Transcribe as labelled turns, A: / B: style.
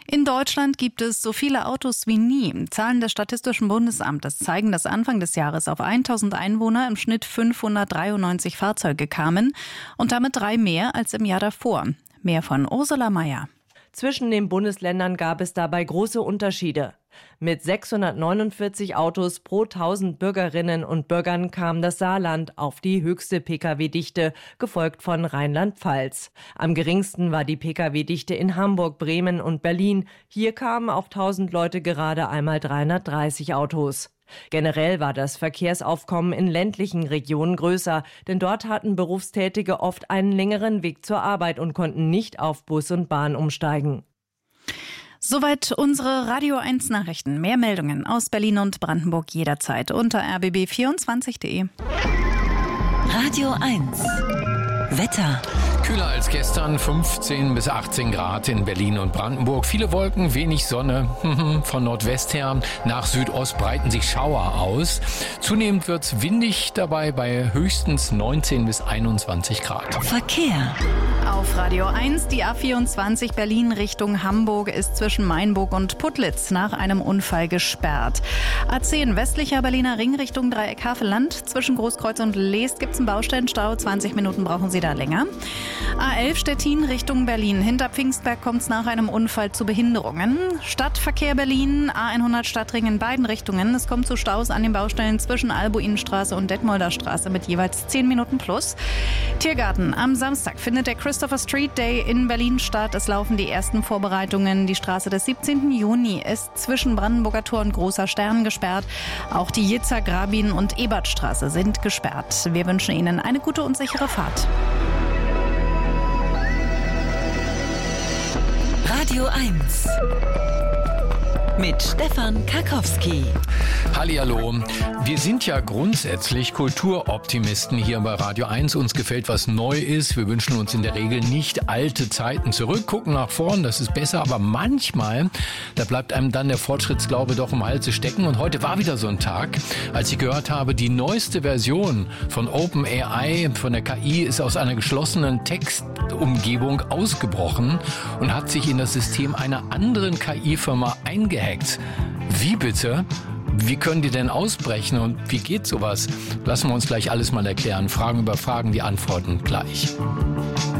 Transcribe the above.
A: In Deutschland gibt es so viele Autos wie nie. Zahlen des Statistischen Bundesamtes zeigen, dass Anfang des Jahres auf 1000 Einwohner im Schnitt 593 Fahrzeuge kamen und damit 3 mehr als im Jahr davor. Mehr von Ursula Mayer.
B: Zwischen den Bundesländern gab es dabei große Unterschiede. Mit 649 Autos pro 1000 Bürgerinnen und Bürgern kam das Saarland auf die höchste Pkw-Dichte, gefolgt von Rheinland-Pfalz. Am geringsten war die Pkw-Dichte in Hamburg, Bremen und Berlin. Hier kamen auf 1000 Leute gerade einmal 330 Autos. Generell war das Verkehrsaufkommen in ländlichen Regionen größer, denn dort hatten Berufstätige oft einen längeren Weg zur Arbeit und konnten nicht auf Bus und Bahn umsteigen.
A: Soweit unsere Radio 1 Nachrichten. Mehr Meldungen aus Berlin und Brandenburg jederzeit unter rbb24.de.
C: Radio 1 Wetter.
D: Kühler als gestern, 15 bis 18 Grad in Berlin und Brandenburg. Viele Wolken, wenig Sonne. Von Nordwest her nach Südost breiten sich Schauer aus. Zunehmend wird's windig dabei bei höchstens 19 bis 21 Grad.
C: Verkehr.
A: Auf Radio 1, die A24 Berlin Richtung Hamburg ist zwischen Mainburg und Putlitz nach einem Unfall gesperrt. A10 westlicher Berliner Ring Richtung Dreieck Havelland. Zwischen Großkreuz und Leest gibt's einen Baustellenstau. 20 Minuten brauchen Sie da länger. A11 Stettin Richtung Berlin. Hinter Pfingstberg kommt es nach einem Unfall zu Behinderungen. Stadtverkehr Berlin, A100 Stadtring in beiden Richtungen. Es kommt zu Staus an den Baustellen zwischen Albuinenstraße und Detmolder Straße mit jeweils 10 Minuten plus. Tiergarten. Am Samstag findet der Christopher Street Day in Berlin statt. Es laufen die ersten Vorbereitungen. Die Straße des 17. Juni ist zwischen Brandenburger Tor und Großer Stern gesperrt. Auch die Yitzhak Rabin und Ebertstraße sind gesperrt. Wir wünschen Ihnen eine gute und sichere Fahrt.
C: Radio 1 mit Stefan Karkowski.
D: Hallihallo. Wir sind ja grundsätzlich Kulturoptimisten hier bei Radio 1. Uns gefällt, was neu ist. Wir wünschen uns in der Regel nicht alte Zeiten zurück, gucken nach vorn, das ist besser. Aber manchmal, da bleibt einem dann der Fortschrittsglaube doch im Halse stecken. Und heute war wieder so ein Tag, als ich gehört habe, die neueste Version von OpenAI, von der KI, ist aus einer geschlossenen Textumgebung ausgebrochen und hat sich in das System einer anderen KI-Firma eingehackt. Wie bitte? Wie können die denn ausbrechen und wie geht sowas? Lassen wir uns gleich alles mal erklären. Fragen über Fragen, die Antworten gleich.